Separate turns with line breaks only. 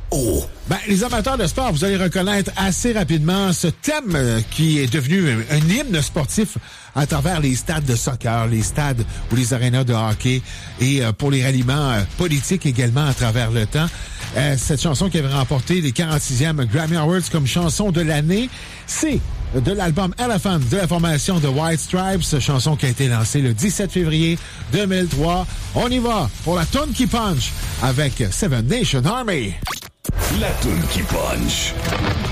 Les amateurs de sport, vous allez reconnaître assez rapidement ce thème qui est devenu un hymne sportif à travers les stades de soccer, les stades ou les arénas de hockey et pour les ralliements politiques également à travers le temps. Cette chanson qui avait remporté les 46e Grammy Awards comme chanson de l'année, c'est de l'album Elephant de la formation de White Stripes, chanson qui a été lancée le 17 février 2003. On y va pour la toune qui punch avec Seven Nation Army.
La toune qui punch.